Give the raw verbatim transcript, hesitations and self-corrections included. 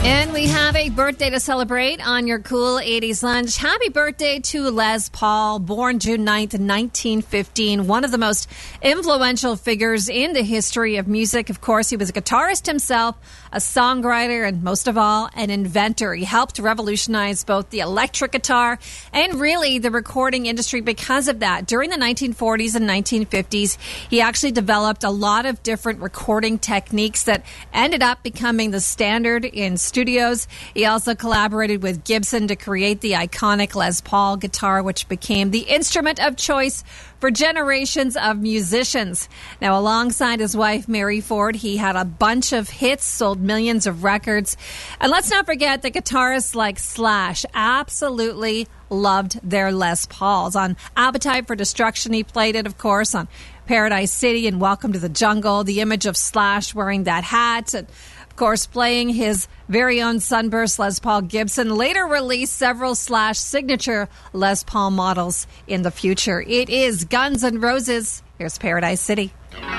And we have a birthday to celebrate on your Cool eighties Lunch. Happy birthday to Les Paul, born June ninth, nineteen fifteen. One of the most influential figures in the history of music. Of course, he was a guitarist himself, a songwriter, and most of all, an inventor. He helped revolutionize both the electric guitar and really the recording industry because of that. During the nineteen forties and nineteen fifties, he actually developed a lot of different recording techniques that ended up becoming the standard in studios. He also collaborated with Gibson to create the iconic Les Paul guitar, which became the instrument of choice for generations of musicians. Now, alongside his wife, Mary Ford, he had a bunch of hits, sold millions of records. And let's not forget that guitarists like Slash absolutely loved their Les Pauls. On Appetite for Destruction, he played it, of course, on Paradise City and Welcome to the Jungle. The image of Slash wearing that hat and, of course, playing his very own Sunburst Les Paul Gibson, later released several Slash signature Les Paul models in the future. It is Guns N' Roses. Here's Paradise City.